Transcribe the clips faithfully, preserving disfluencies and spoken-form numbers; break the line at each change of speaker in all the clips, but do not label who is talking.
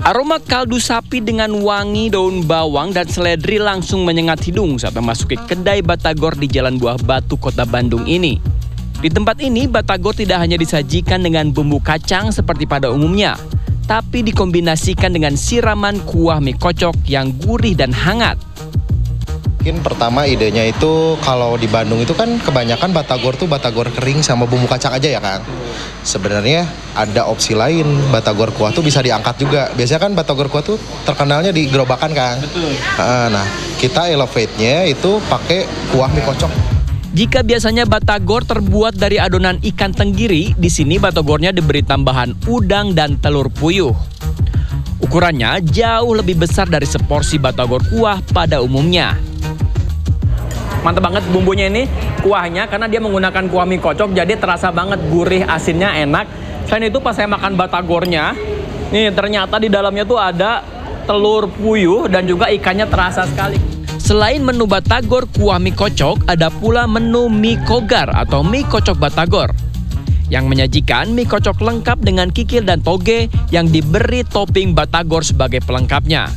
Aroma kaldu sapi dengan wangi daun bawang dan seledri langsung menyengat hidung saat memasuki kedai Batagor di Jalan Buah Batu, Kota Bandung ini. Di tempat ini, Batagor tidak hanya disajikan dengan bumbu kacang seperti pada umumnya, tapi dikombinasikan dengan siraman kuah mie kocok yang gurih dan hangat.
Mungkin pertama idenya itu kalau di Bandung itu kan kebanyakan Batagor tuh Batagor kering sama bumbu kacang aja ya Kang. Sebenarnya ada opsi lain, Batagor kuah tuh bisa diangkat juga. Biasanya kan Batagor kuah tuh terkenalnya di gerobakan Kang.
Betul.
Nah, kita elevate-nya itu pakai kuah mie kocok.
Jika biasanya Batagor terbuat dari adonan ikan tenggiri, di sini Batagornya diberi tambahan udang dan telur puyuh. Ukurannya jauh lebih besar dari seporsi Batagor kuah pada umumnya. Mantap banget bumbunya ini, kuahnya, karena dia menggunakan kuah mie kocok, jadi terasa banget gurih, asinnya enak. Selain itu pas saya makan Batagornya, nih ternyata di dalamnya tuh ada telur puyuh dan juga ikannya terasa sekali. Selain menu Batagor kuah mie kocok, ada pula menu mie kogar atau mie kocok Batagor, yang menyajikan mie kocok lengkap dengan kikil dan toge yang diberi topping Batagor sebagai pelengkapnya.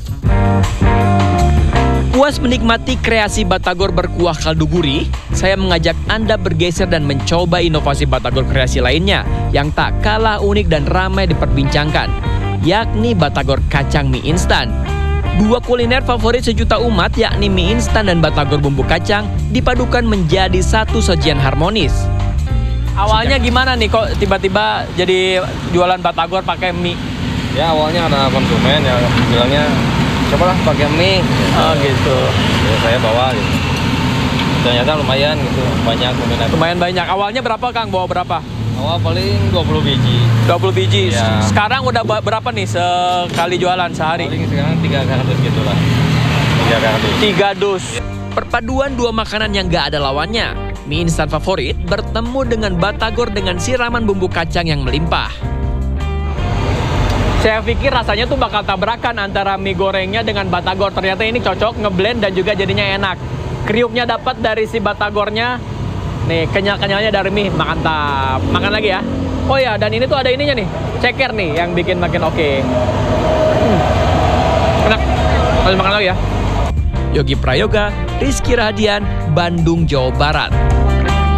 Puas menikmati kreasi Batagor berkuah kaldu gurih, saya mengajak Anda bergeser dan mencoba inovasi Batagor kreasi lainnya yang tak kalah unik dan ramai diperbincangkan, yakni Batagor kacang mie instan. Dua kuliner favorit sejuta umat, yakni mie instan dan Batagor bumbu kacang, dipadukan menjadi satu sajian harmonis. Awalnya gimana nih kok tiba-tiba jadi jualan Batagor pakai mie?
Ya awalnya ada konsumen yang bilangnya cobalah pakai mie.
Oh gitu.
Ya, saya bawa gitu. Ternyata lumayan gitu, banyak peminat.
Lumayan banyak. Awalnya berapa Kang? Bawa berapa?
Awal paling dua puluh biji.
dua puluh biji.
Ya.
Sekarang udah berapa nih sekali jualan sehari?
Paling sekarang tiga kardus gitu lah. Tiga kardus.
Tiga dus. Perpaduan dua makanan yang gak ada lawannya. Mie instan favorit bertemu dengan Batagor dengan siraman bumbu kacang yang melimpah. Saya pikir rasanya tuh bakal tabrakan antara mie gorengnya dengan Batagor. Ternyata ini cocok, ngeblend dan juga jadinya enak. Kriuknya dapat dari si Batagornya. Nih, kenyal-kenyalnya dari mie. Mantap. Makan lagi ya. Oh ya, dan ini tuh ada ininya nih. Ceker nih yang bikin makin oke. Hmm. Enak. Lanjut makan lagi ya. Yogi Prayoga, Rizky Rahadian, Bandung, Jawa Barat.